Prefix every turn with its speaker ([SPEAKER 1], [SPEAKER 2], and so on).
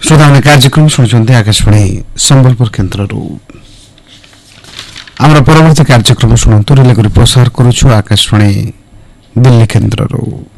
[SPEAKER 1] श्रोता कार्यक्रम शुणुंट आकाशवाणी संबलपुर केन्द्र आमर परवर्ती कार्यक्रम शुणु रिले प्रसार करुछु आकाशवाणी दिल्ली केन्द्र।